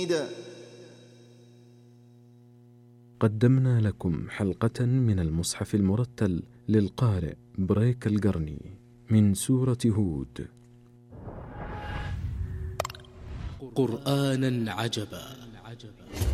قدمنا لكم حلقة من المصحف المرتل للقارئ بريك القرني من سورة هود. قرآنا عجبا